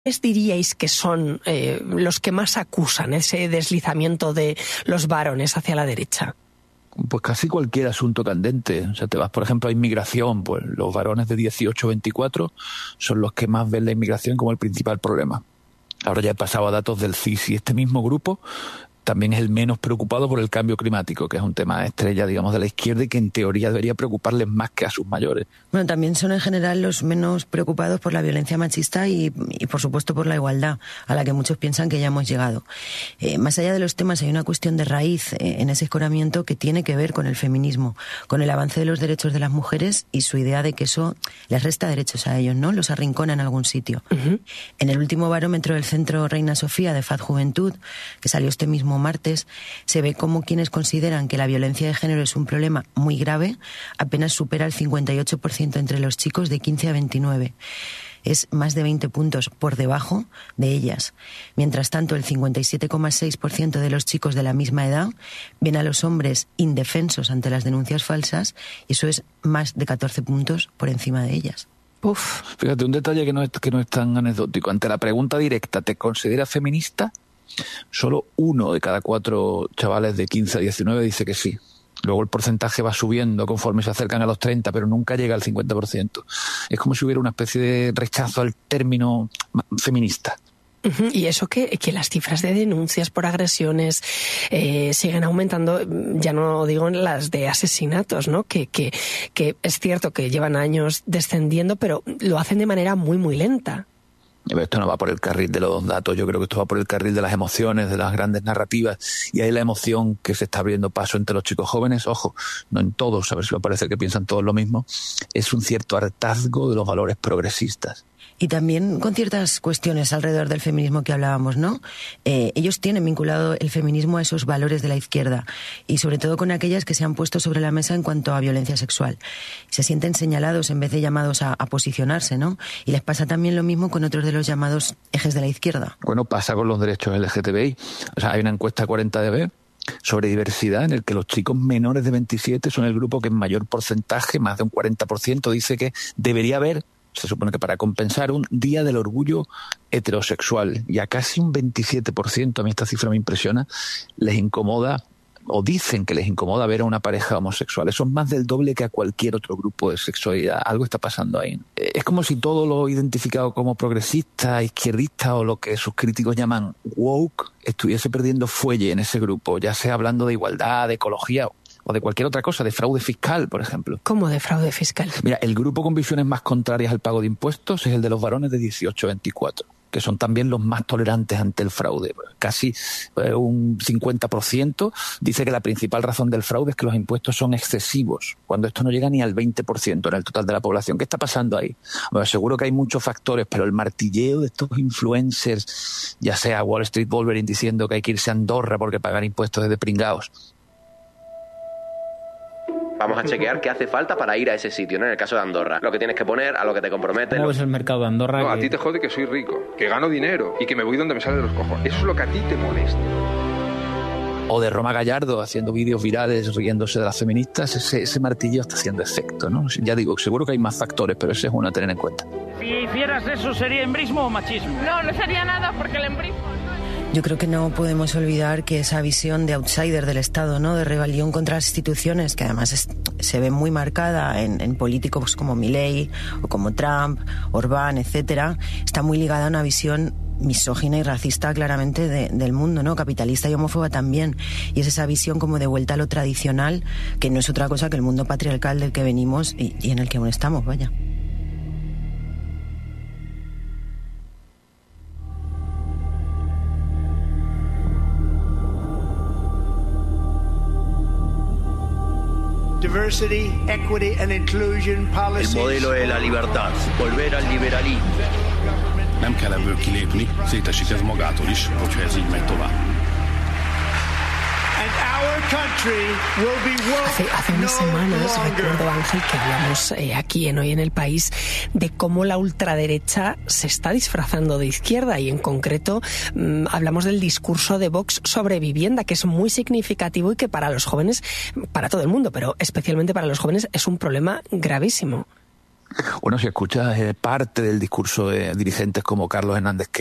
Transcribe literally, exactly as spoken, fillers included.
¿Cuáles diríais que son eh, los que más acusan ese deslizamiento de los varones hacia la derecha? Pues casi cualquier asunto candente. O sea, te vas, por ejemplo, a inmigración, pues los varones de dieciocho a veinticuatro son los que más ven la inmigración como el principal problema. Ahora ya he pasado a datos del C I S y este mismo grupo también es el menos preocupado por el cambio climático, que es un tema estrella, digamos, de la izquierda y que en teoría debería preocuparles más que a sus mayores. Bueno, también son en general los menos preocupados por la violencia machista y, y por supuesto, por la igualdad, a la que muchos piensan que ya hemos llegado. Eh, más allá de los temas, hay una cuestión de raíz eh, en ese escoramiento que tiene que ver con el feminismo, con el avance de los derechos de las mujeres y su idea de que eso les resta derechos a ellos, ¿no? Los arrincona en algún sitio. Uh-huh. En el último barómetro del Centro Reina Sofía de F A D Juventud, que salió este mismo martes, se ve cómo quienes consideran que la violencia de género es un problema muy grave apenas supera el cincuenta y ocho por ciento entre los chicos de quince a veintinueve. Es más de veinte puntos por debajo de ellas. Mientras tanto, el cincuenta y siete coma seis por ciento de los chicos de la misma edad ven a los hombres indefensos ante las denuncias falsas y eso es más de catorce puntos por encima de ellas. Uf. Fíjate, un detalle que no es, que no es tan anecdótico. Ante la pregunta directa, ¿te consideras feminista? Solo uno de cada cuatro chavales de quince a diecinueve dice que sí. Luego el porcentaje va subiendo conforme se acercan a los treinta, pero nunca llega al cincuenta por ciento. Es como si hubiera una especie de rechazo al término feminista. Uh-huh. Y eso que, que las cifras de denuncias por agresiones eh, siguen aumentando, ya no digo en las de asesinatos, ¿no? Que, que, que es cierto que llevan años descendiendo, pero lo hacen de manera muy, muy lenta. Esto no va por el carril de los datos, yo creo que esto va por el carril de las emociones, de las grandes narrativas, y hay la emoción que se está abriendo paso entre los chicos jóvenes, ojo, no en todos, a ver si va a parecer que piensan todos lo mismo, es un cierto hartazgo de los valores progresistas. Y también con ciertas cuestiones alrededor del feminismo que hablábamos, ¿no? Eh, ellos tienen vinculado el feminismo a esos valores de la izquierda y sobre todo con aquellas que se han puesto sobre la mesa en cuanto a violencia sexual. Se sienten señalados en vez de llamados a, a posicionarse, ¿no? Y les pasa también lo mismo con otros de los llamados ejes de la izquierda. Bueno, pasa con los derechos L G T B I. O sea, hay una encuesta cuarenta D B sobre diversidad en el que los chicos menores de veintisiete son el grupo que en mayor porcentaje, más de un cuarenta por ciento, dice que debería haber, se supone que para compensar, un día del orgullo heterosexual. Y a casi un veintisiete por ciento, a mí esta cifra me impresiona, les incomoda o dicen que les incomoda ver a una pareja homosexual. Eso es más del doble que a cualquier otro grupo de sexualidad. Algo está pasando ahí. Es como si todo lo identificado como progresista, izquierdista o lo que sus críticos llaman woke estuviese perdiendo fuelle en ese grupo, ya sea hablando de igualdad, de ecología o de cualquier otra cosa, de fraude fiscal, por ejemplo. ¿Cómo de fraude fiscal? Mira, el grupo con visiones más contrarias al pago de impuestos es el de los varones de dieciocho a veinticuatro, que son también los más tolerantes ante el fraude. Casi eh, un cincuenta por ciento dice que la principal razón del fraude es que los impuestos son excesivos, cuando esto no llega ni al veinte por ciento en el total de la población. ¿Qué está pasando ahí? Bueno, seguro que hay muchos factores, pero el martilleo de estos influencers, ya sea Wall Street Wolverine diciendo que hay que irse a Andorra porque pagar impuestos es de pringaos. Vamos a chequear qué hace falta para ir a ese sitio, ¿no? En el caso de Andorra. Lo que tienes que poner, a lo que te comprometes. ¿Cómo ves el mercado de Andorra? No, que... a ti te jode que soy rico, que gano dinero y que me voy donde me sale de los cojones. Eso es lo que a ti te molesta. O de Roma Gallardo haciendo vídeos virales riéndose de las feministas. Ese, ese martillo está haciendo efecto, ¿no? Ya digo, seguro que hay más factores, pero ese es uno a tener en cuenta. Si hicieras eso, ¿sería embrismo o machismo? No, no sería nada porque el embrismo... Yo creo que no podemos olvidar que esa visión de outsider del Estado, ¿no? De rebelión contra las instituciones, que además es, se ve muy marcada en, en políticos como Milei o como Trump, Orbán, etcétera, está muy ligada a una visión misógina y racista claramente de, del mundo, ¿no? Capitalista y homófoba también. Y es esa visión como de vuelta a lo tradicional, que no es otra cosa que el mundo patriarcal del que venimos y, y en el que aún estamos, vaya. Diversity, equity and inclusion policies. El modelo de la libertad, volver al liberalismo. Nem kell ebből kilépni, szétesik ez magától is, hogyha ez így megy tovább. Hace, hace unas semanas recuerdo, Ángel, que hablamos eh, aquí en Hoy en el País de cómo la ultraderecha se está disfrazando de izquierda y en concreto mmm, hablamos del discurso de Vox sobre vivienda, que es muy significativo y que para los jóvenes, para todo el mundo, pero especialmente para los jóvenes, es un problema gravísimo. Bueno, si escuchas eh, parte del discurso de dirigentes como Carlos Hernández